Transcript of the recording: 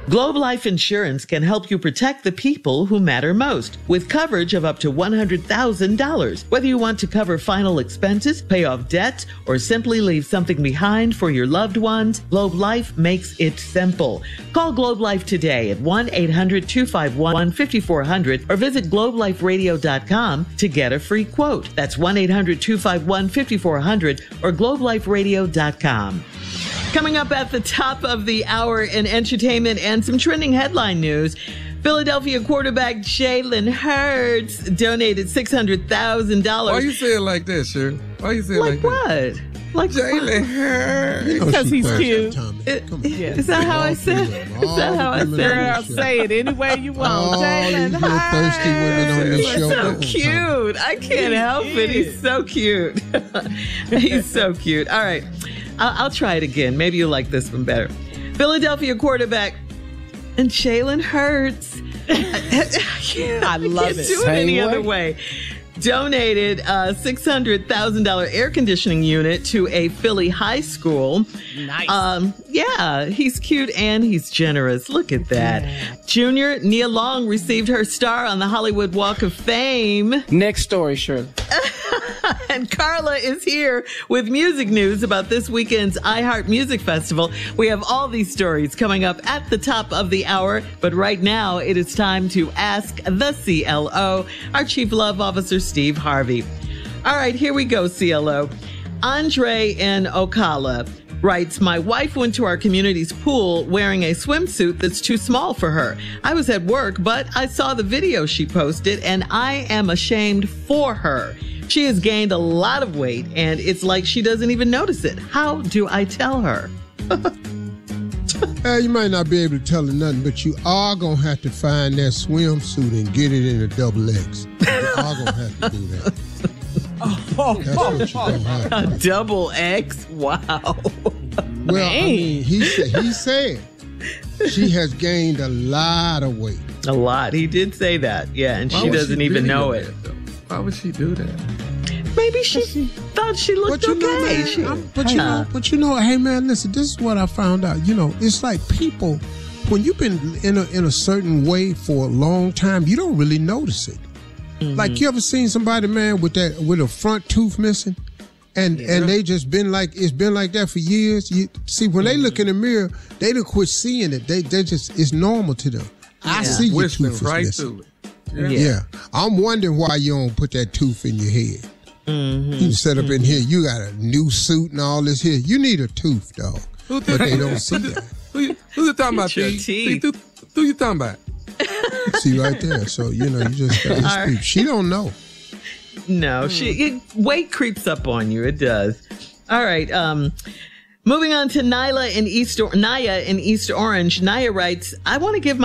Globe Life Insurance can help you protect the people who matter most with coverage of up to $100,000. Whether you want to cover final expenses, pay off debts, or simply leave something behind for your loved ones, Globe Life makes it simple. Call Globe Life today at 1-800-251-5400 or visit globeliferadio.com to get a free quote. That's 1-800-251-5400 or globeliferadio.com. Coming up at the top of the hour in entertainment and some trending headline news, Philadelphia quarterback Jalen Hurts donated $600,000. Why you say it like that, Shirley? Why you say it like what? that? Like Jalen Hurts. Because he's cute. Is that how I said it? Is that how I said it? Girl, say it any way you want. Jalen Hurts. Thirsty women on this show. So cute. I can't help it. He's so cute. He's so cute. All right. I'll try it again. Maybe you'll like this one better. Philadelphia quarterback and Jalen Hurts. I love it. Do it any other way. Donated a $600,000 air conditioning unit to a Philly high school. Nice. Yeah, he's cute and he's generous. Look at that. Yeah. Junior, Nia Long received her star on the Hollywood Walk of Fame. Next story, Shirley. And Carla is here with music news about this weekend's iHeart Music Festival. We have all these stories coming up at the top of the hour, but right now it is time to ask the CLO, our Chief Love Officer, Steve Harvey. All right, here we go, CLO. Andre in Ocala writes, my wife went to our community's pool wearing a swimsuit that's too small for her. I was at work, but I saw the video she posted, and I am ashamed for her. She has gained a lot of weight, and it's like she doesn't even notice it. How do I tell her? You might not be able to tell her nothing, but you are going to have to find that swimsuit and get it in a XX. You are going to have to do that. That's what you're going to have to do. A double X? Wow. Well, I mean, he said she has gained a lot of weight. A lot. He did say that. Yeah, and she doesn't even know it. Why would she do that? Maybe she thought she looked okay. But you know, hey man, listen, this is what I found out. You know, it's like people, when you've been in a certain way for a long time, you don't really notice it. Mm-hmm. Like, you ever seen somebody, man, with a front tooth missing? And they just been like, it's been like that for years. You see, when they look in the mirror, they don't quit seeing it. They just, it's normal to them. I see your tooth is right missing. through it. Yeah. I'm wondering why you don't put that tooth in your head. Mm-hmm. You set up in here, you got a new suit and all this here. You need a tooth, dog. But they don't see that. Who you talking about, P? Who you talking about? See right there. So, you know, you just got to speak. She don't know. No, weight creeps up on you. It does. All right. Moving on to Naya in East Orange. Naya writes, I want to give my